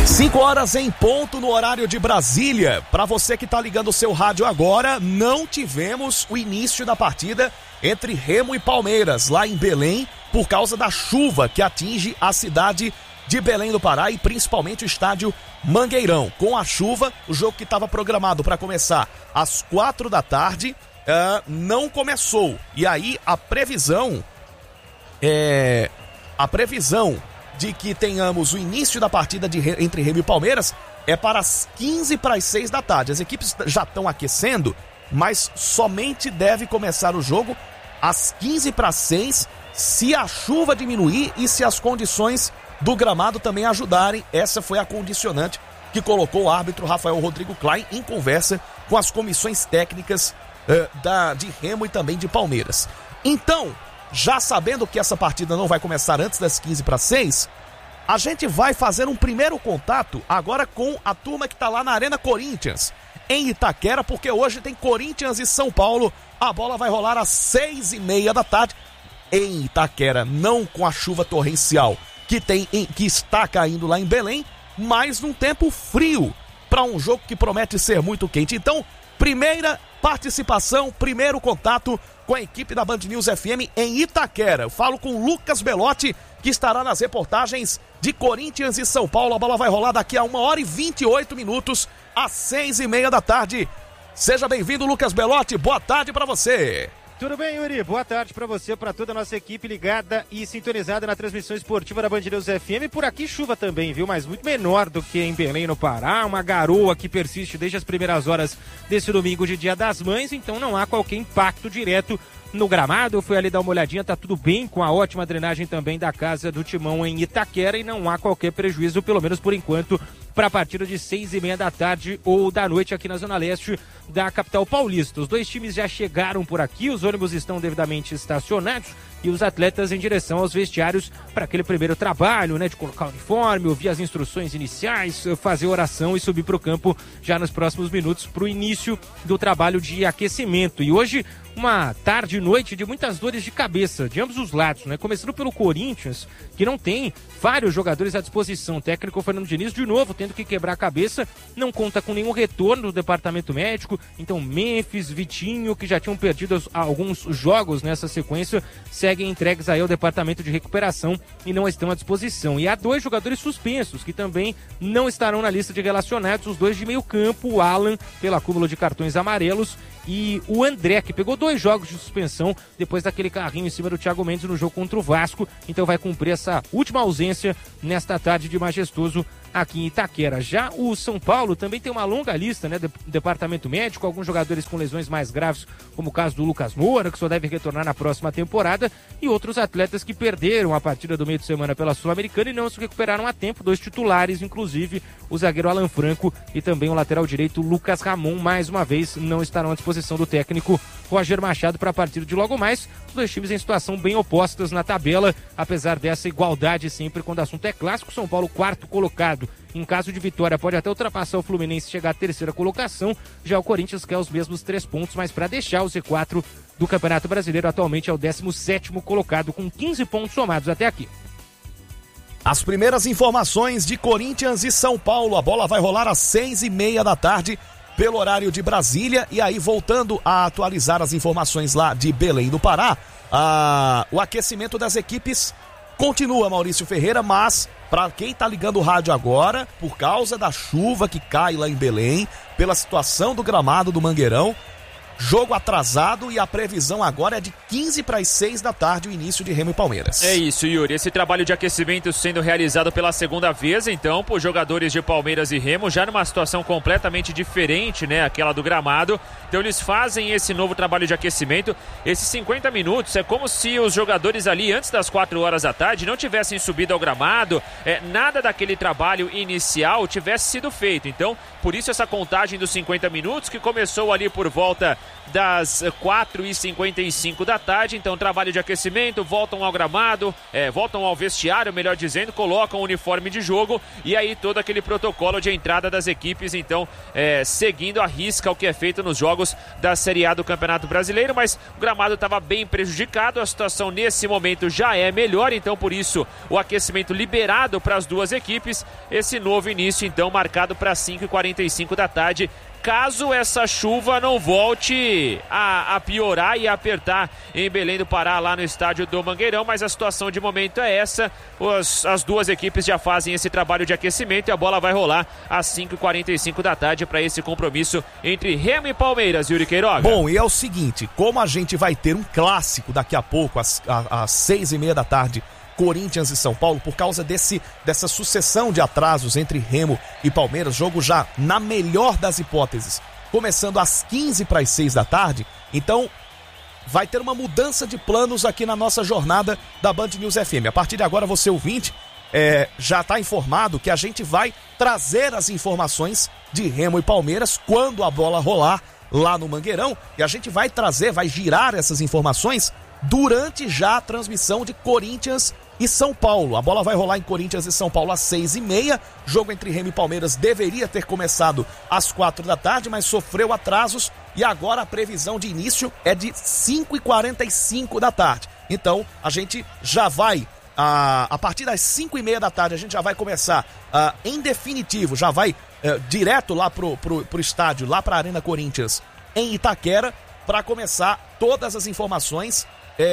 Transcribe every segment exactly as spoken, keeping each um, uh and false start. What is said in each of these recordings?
cinco horas em ponto no horário de Brasília. Para você que está ligando o seu rádio agora, não tivemos o início da partida entre Remo e Palmeiras, lá em Belém, por causa da chuva que atinge a cidade de Belém do Pará e principalmente o estádio Mangueirão. Com a chuva, o jogo que estava programado para começar às quatro da tarde uh, não começou. E aí a previsão é a previsão de que tenhamos o início da partida de, entre Remo e Palmeiras é para as quinze para as seis da tarde. As equipes já estão aquecendo, mas somente deve começar o jogo às quinze para as seis, se a chuva diminuir e se as condições do gramado também ajudarem. Essa foi a condicionante que colocou o árbitro Rafael Rodrigo Klein em conversa com as comissões técnicas uh, da, de Remo e também de Palmeiras. Então, já sabendo que essa partida não vai começar antes das quinze para as seis, a gente vai fazer um primeiro contato agora com a turma que está lá na Arena Corinthians, em Itaquera, porque hoje tem Corinthians e São Paulo. A bola vai rolar às seis e meia da tarde em Itaquera, não com a chuva torrencial que, tem em, que está caindo lá em Belém, mas num tempo frio para um jogo que promete ser muito quente. Então, primeira participação, primeiro contato com a equipe da Band News F M em Itaquera. Eu falo com o Lucas Belotti, que estará nas reportagens de Corinthians e São Paulo. A bola vai rolar daqui a uma hora e vinte e oito minutos, às seis e meia da tarde. Seja bem-vindo, Lucas Belotti. Boa tarde para você. Tudo bem, Yuri? Boa tarde para você, para toda a nossa equipe ligada e sintonizada na transmissão esportiva da Band News F M. Por aqui chuva também, viu? Mas muito menor do que em Belém, no Pará. Uma garoa que persiste desde as primeiras horas desse domingo de Dia das Mães, então não há qualquer impacto direto no gramado. Eu fui ali dar uma olhadinha, tá tudo bem, com a ótima drenagem também da Casa do Timão em Itaquera, e não há qualquer prejuízo, pelo menos por enquanto, para a partida de seis e meia da tarde ou da noite aqui na Zona Leste da capital paulista. Os dois times já chegaram por aqui, os ônibus estão devidamente estacionados e os atletas em direção aos vestiários para aquele primeiro trabalho, né, de colocar o uniforme, ouvir as instruções iniciais, fazer oração e subir para o campo já nos próximos minutos para o início do trabalho de aquecimento. E hoje uma tarde e noite de muitas dores de cabeça de ambos os lados, né? Começando pelo Corinthians, que não tem vários jogadores à disposição. O técnico Fernando Diniz, de novo, tendo que quebrar a cabeça, não conta com nenhum retorno do departamento médico. Então Memphis, Vitinho, que já tinham perdido alguns jogos nessa sequência, seguem entregues aí ao departamento de recuperação e não estão à disposição. E há dois jogadores suspensos, que também não estarão na lista de relacionados, os dois de meio campo, o Alan, pelo acúmulo de cartões amarelos, e o André, que pegou dois jogos de suspensão depois daquele carrinho em cima do Thiago Mendes no jogo contra o Vasco. Então vai cumprir essa última ausência nesta tarde de majestoso aqui em Itaquera. Já o São Paulo também tem uma longa lista, né, de departamento médico, alguns jogadores com lesões mais graves, como o caso do Lucas Moura, que só deve retornar na próxima temporada, e outros atletas que perderam a partida do meio de semana pela Sul-Americana e não se recuperaram a tempo, dois titulares, inclusive o zagueiro Alan Franco e também o lateral direito Lucas Ramon, mais uma vez não estarão à disposição do técnico Roger Machado para a partida de logo mais. Os dois times em situação bem opostas na tabela, apesar dessa igualdade sempre quando o assunto é clássico. São Paulo quarto colocado, em caso de vitória pode até ultrapassar o Fluminense e chegar à terceira colocação. Já o Corinthians quer os mesmos três pontos, mas para deixar o Z quatro do Campeonato Brasileiro, atualmente é o décimo sétimo colocado com quinze pontos somados até aqui. As primeiras informações de Corinthians e São Paulo. A bola vai rolar às seis e meia da tarde pelo horário de Brasília. E aí, voltando a atualizar as informações lá de Belém do Pará, a... o aquecimento das equipes continua, Maurício Ferreira, mas para quem tá ligando o rádio agora, por causa da chuva que cai lá em Belém, pela situação do gramado do Mangueirão, jogo atrasado, e a previsão agora é de quinze para as seis da tarde o início de Remo e Palmeiras. É isso, Yuri. Esse trabalho de aquecimento sendo realizado pela segunda vez, então, por jogadores de Palmeiras e Remo, já numa situação completamente diferente, né, aquela do gramado. Então eles fazem esse novo trabalho de aquecimento. Esses cinquenta minutos é como se os jogadores ali, antes das quatro horas da tarde, não tivessem subido ao gramado, é, nada daquele trabalho inicial tivesse sido feito. Então, por isso essa contagem dos cinquenta minutos, que começou ali por volta das quatro e cinquenta e cinco da tarde, então trabalho de aquecimento, voltam ao gramado, é, voltam ao vestiário, melhor dizendo, colocam o uniforme de jogo e aí todo aquele protocolo de entrada das equipes, então é, seguindo a risca o que é feito nos jogos da Série A do Campeonato Brasileiro, mas o gramado estava bem prejudicado, a situação nesse momento já é melhor, então por isso o aquecimento liberado para as duas equipes, esse novo início então marcado para cinco e quarenta e cinco da tarde, caso essa chuva não volte a, a piorar e a apertar em Belém do Pará, lá no estádio do Mangueirão, mas a situação de momento é essa, Os, as duas equipes já fazem esse trabalho de aquecimento e a bola vai rolar às cinco e quarenta e cinco da tarde para esse compromisso entre Remo e Palmeiras, Yuri Queiroga. Bom, e é o seguinte, como a gente vai ter um clássico daqui a pouco, às, às seis e meia da tarde, Corinthians e São Paulo, por causa desse, dessa sucessão de atrasos entre Remo e Palmeiras, jogo já na melhor das hipóteses, começando às quinze para as seis da tarde, então vai ter uma mudança de planos aqui na nossa jornada da Band News F M. A partir de agora, você ouvinte, é, já está informado que a gente vai trazer as informações de Remo e Palmeiras quando a bola rolar lá no Mangueirão, e a gente vai trazer, vai girar essas informações durante já a transmissão de Corinthians e São Paulo. A bola vai rolar em Corinthians e São Paulo às seis e meia. Jogo entre Remo e Palmeiras deveria ter começado às quatro da tarde, mas sofreu atrasos e agora a previsão de início é de cinco e quarenta e cinco da tarde. Então a gente já vai, a, a partir das cinco e meia da tarde, a gente já vai começar a, em definitivo, já vai a, direto lá pro, pro, pro estádio, lá para a Arena Corinthians em Itaquera, para começar todas as informações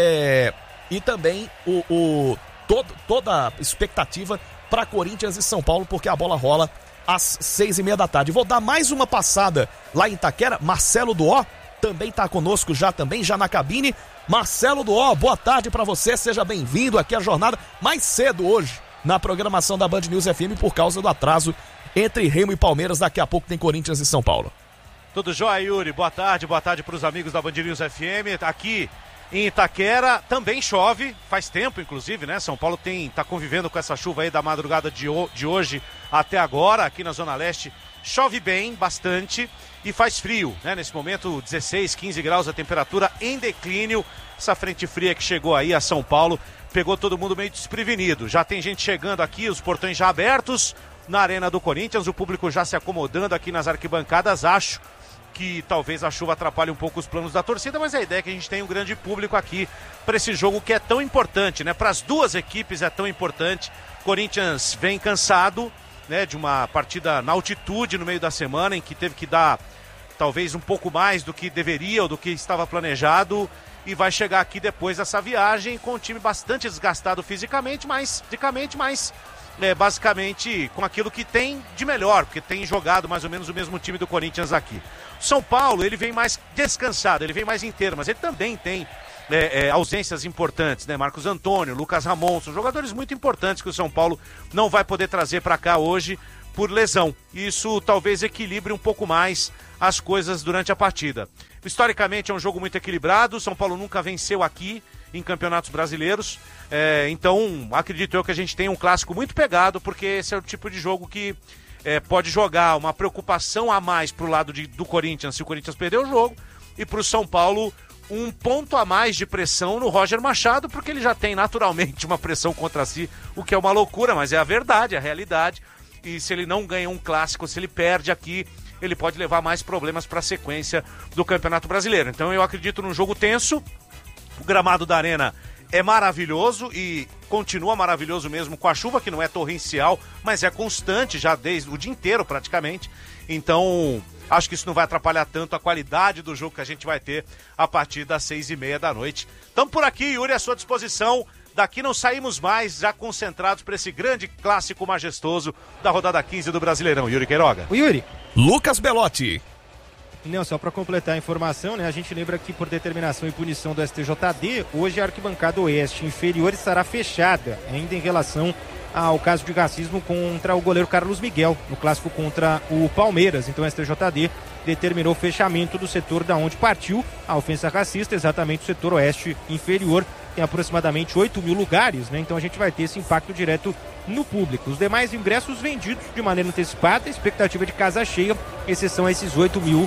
é, e também o, o Todo, toda a expectativa para Corinthians e São Paulo, porque a bola rola às seis e meia da tarde. Vou dar mais uma passada lá em Itaquera. Marcelo Duó também está conosco já também, já na cabine. Marcelo Duó, boa tarde para você, seja bem-vindo aqui à jornada mais cedo hoje na programação da Band News F M por causa do atraso entre Remo e Palmeiras. Daqui a pouco tem Corinthians e São Paulo. Tudo jóia, Yuri? Boa tarde, boa tarde para os amigos da Band News F M. Aqui em Itaquera também chove, faz tempo inclusive, né? São Paulo tem, tá convivendo com essa chuva aí da madrugada de, o, de hoje até agora, aqui na Zona Leste. Chove bem, bastante, e faz frio, né? Nesse momento, dezesseis, quinze graus a temperatura em declínio. Essa frente fria que chegou aí a São Paulo pegou todo mundo meio desprevenido. Já tem gente chegando aqui, os portões já abertos na Arena do Corinthians, o público já se acomodando aqui nas arquibancadas. Acho que talvez a chuva atrapalhe um pouco os planos da torcida, mas a ideia é que a gente tenha um grande público aqui para esse jogo que é tão importante, né? Para as duas equipes é tão importante. Corinthians vem cansado, né? De uma partida na altitude no meio da semana, em que teve que dar talvez um pouco mais do que deveria ou do que estava planejado, e vai chegar aqui depois dessa viagem com o time bastante desgastado fisicamente, mas, fisicamente, mas é, basicamente com aquilo que tem de melhor, porque tem jogado mais ou menos o mesmo time do Corinthians aqui. São Paulo, ele vem mais descansado, ele vem mais inteiro, mas ele também tem é, é, ausências importantes, né? Marcos Antônio, Lucas Ramon, são jogadores muito importantes que o São Paulo não vai poder trazer para cá hoje por lesão. Isso talvez equilibre um pouco mais as coisas durante a partida. Historicamente é um jogo muito equilibrado, o São Paulo nunca venceu aqui em campeonatos brasileiros, é, então acredito eu que a gente tem um clássico muito pegado, porque esse é o tipo de jogo que É, pode jogar uma preocupação a mais pro lado de, do Corinthians se o Corinthians perder o jogo, e pro São Paulo um ponto a mais de pressão no Roger Machado, porque ele já tem naturalmente uma pressão contra si, o que é uma loucura, mas é a verdade, é a realidade. E se ele não ganha um clássico, se ele perde aqui, ele pode levar mais problemas para a sequência do Campeonato Brasileiro. Então eu acredito num jogo tenso. O gramado da Arena é maravilhoso e continua maravilhoso mesmo com a chuva, que não é torrencial, mas é constante já desde o dia inteiro praticamente. Então acho que isso não vai atrapalhar tanto a qualidade do jogo que a gente vai ter a partir das seis e meia da noite. Estamos por aqui, Yuri, à sua disposição. Daqui não saímos mais, já concentrados para esse grande clássico majestoso da rodada quinze do Brasileirão. Yuri Queiroga. O Yuri. Lucas Belotti. Não, só para completar a informação, né? A gente lembra que por determinação e punição do S T J D, hoje a arquibancada oeste inferior estará fechada, ainda em relação ao caso de racismo contra o goleiro Carlos Miguel, no clássico contra o Palmeiras. Então o S T J D determinou o fechamento do setor da onde partiu a ofensa racista, exatamente o setor oeste inferior. Tem aproximadamente oito mil lugares, né? Então a gente vai ter esse impacto direto no público. Os demais ingressos vendidos de maneira antecipada, expectativa de casa cheia, exceção a esses oito mil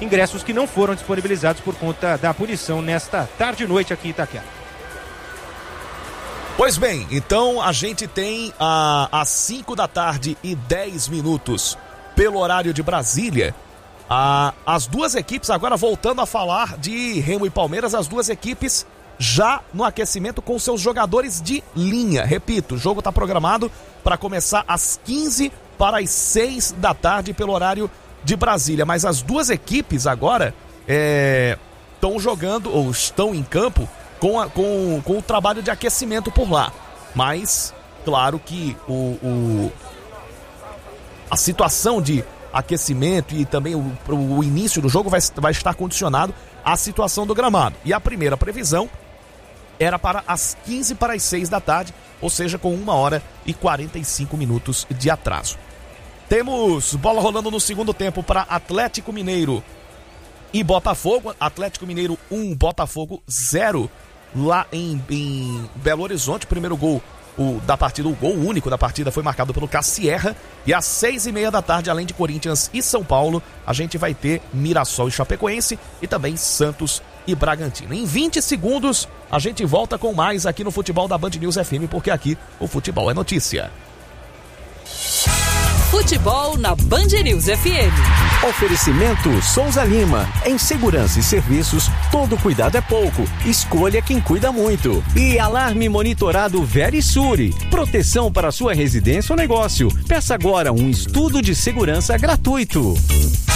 ingressos que não foram disponibilizados por conta da punição nesta tarde e noite aqui em Itaquera. Pois bem, então a gente tem a, às cinco da tarde e dez minutos pelo horário de Brasília, a, as duas equipes, agora voltando a falar de Remo e Palmeiras, as duas equipes já no aquecimento com seus jogadores de linha. Repito, o jogo está programado para começar às quinze para as seis da tarde pelo horário de Brasília, mas as duas equipes agora estão é, jogando ou estão em campo Com, a, com, com o trabalho de aquecimento por lá. Mas, claro que o, o, a situação de aquecimento e também o, o início do jogo vai, vai estar condicionado à situação do gramado. E a primeira previsão era para as quinze para as seis da tarde, ou seja, com uma hora e quarenta e cinco minutos de atraso. Temos bola rolando no segundo tempo para Atlético Mineiro e Botafogo. Atlético Mineiro um, Botafogo zero. Lá em, em Belo Horizonte, primeiro gol o, da partida, o gol único da partida foi marcado pelo Cassierra. E às seis e meia da tarde, além de Corinthians e São Paulo, a gente vai ter Mirassol e Chapecoense e também Santos e Bragantino. Em vinte segundos, a gente volta com mais aqui no Futebol da Band News F M, porque aqui o futebol é notícia. Futebol na Band News F M. Oferecimento Souza Lima. Em segurança e serviços, todo cuidado é pouco. Escolha quem cuida muito. E alarme monitorado Verisure. Proteção para sua residência ou negócio. Peça agora um estudo de segurança gratuito.